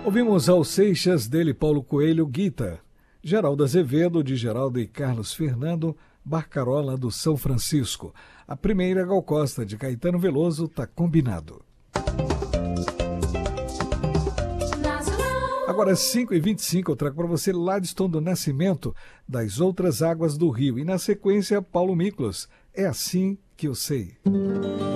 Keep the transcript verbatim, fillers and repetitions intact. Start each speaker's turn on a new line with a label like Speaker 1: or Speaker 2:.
Speaker 1: Ouvimos Raul Seixas, dele Paulo Coelho, Guita. Geraldo Azevedo, de Geraldo e Carlos Fernando, Barcarola do São Francisco. A primeira, Gal Costa, de Caetano Veloso, Tá Combinado. Agora, às cinco e vinte e cinco, eu trago para você Ladiston do Nascimento, Das Outras Águas do Rio. E na sequência, Paulo Miklos, É Assim Que Eu Sei.